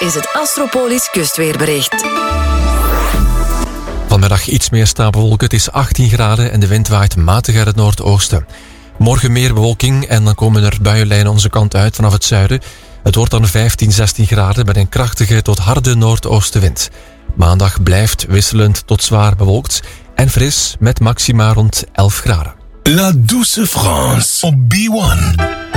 is het Astropolis kustweerbericht. Vanmiddag iets meer stapelwolken. Het is 18 graden en de wind waait matig uit het noordoosten. Morgen meer bewolking en dan komen er buienlijnen onze kant uit vanaf het zuiden. Het wordt dan 15, 16 graden met een krachtige tot harde noordoostenwind. Maandag blijft wisselend tot zwaar bewolkt en fris met maxima rond 11 graden. La Douce France op B1.